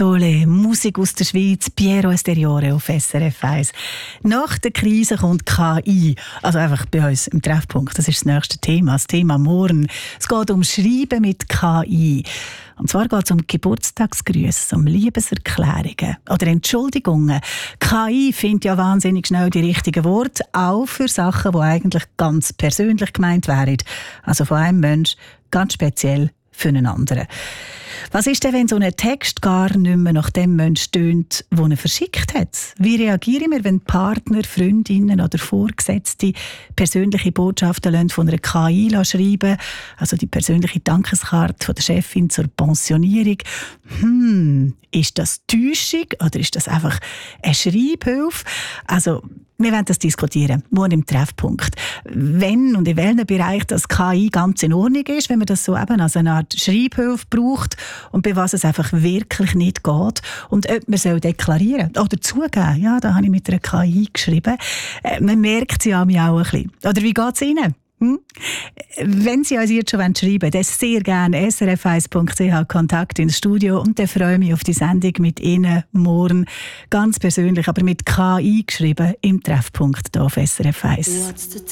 Sole, Musik aus der Schweiz, Piero Esteriore auf SRF 1. Nach der Krise kommt KI, also einfach bei uns im Treffpunkt. Das ist das nächste Thema, das Thema morgen. Es geht um Schreiben mit KI. Und zwar geht es um Geburtstagsgrüße, um Liebeserklärungen oder Entschuldigungen. KI findet ja wahnsinnig schnell die richtigen Worte, auch für Sachen, die eigentlich ganz persönlich gemeint wären. Also von einem Mensch ganz speziell für einen anderen. Was ist denn, wenn so ein Text gar nicht mehr nach dem Menschen tönt, den er verschickt hat? Wie reagieren wir, wenn Partner, Freundinnen oder Vorgesetzte persönliche Botschaften von einer KI schreiben, also die persönliche Dankeskarte von der Chefin zur Pensionierung? Ist das Täuschung oder ist das einfach eine Schreibhilfe? Also, wir werden das diskutieren, morgen im Treffpunkt. Wenn und in welchem Bereich das KI ganz in Ordnung ist, wenn man das so eben als eine Art Schreibhilfe braucht und bei was es einfach wirklich nicht geht und ob man soll deklarieren oder zugeben, ja, da habe ich mit einer KI geschrieben. Man merkt sie an mir auch ein bisschen. Oder wie geht es Ihnen? Wenn Sie uns jetzt schon schreiben wollen, dann sehr gerne srf1.ch Kontakt ins Studio und dann freue ich mich auf die Sendung mit Ihnen morgen. Ganz persönlich, aber mit KI geschrieben im Treffpunkt hier auf SRF 1.